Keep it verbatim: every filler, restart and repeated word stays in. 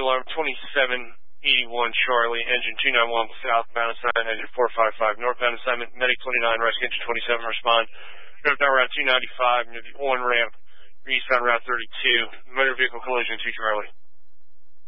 alarm twenty-seven eighty-one Charlie, engine two nine one southbound assignment, engine four five five northbound assignment, medic twenty-nine, rescue engine twenty-seven, respond. Drove down Route two ninety-five near the on ramp, eastbound Route thirty-two, motor vehicle collision two Charlie.